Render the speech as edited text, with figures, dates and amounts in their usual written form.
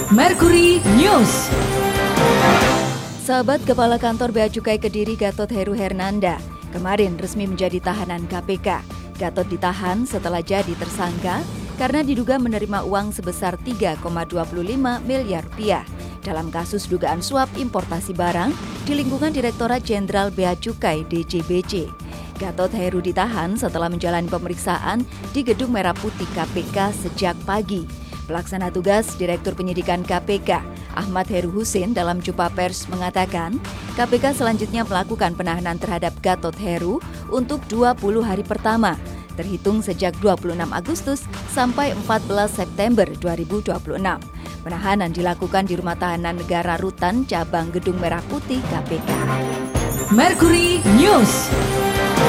Mercury News. Sahabat, Kepala Kantor Bea Cukai Kediri Gatot Heru Hernanda kemarin resmi menjadi tahanan KPK. Gatot ditahan setelah jadi tersangka karena diduga menerima uang sebesar 3,25 miliar rupiah dalam kasus dugaan suap importasi barang di lingkungan Direktorat Jenderal Bea Cukai DJBC. Gatot Heru ditahan setelah menjalani pemeriksaan di Gedung Merah Putih KPK sejak pagi. Pelaksana tugas Direktur Penyidikan KPK, Ahmad Heru Husin dalam jumpa pers mengatakan, KPK selanjutnya melakukan penahanan terhadap Gatot Heru untuk 20 hari pertama, terhitung sejak 26 Agustus sampai 14 September 2026. Penahanan dilakukan di Rumah Tahanan Negara Rutan Cabang Gedung Merah Putih KPK. Mercury News.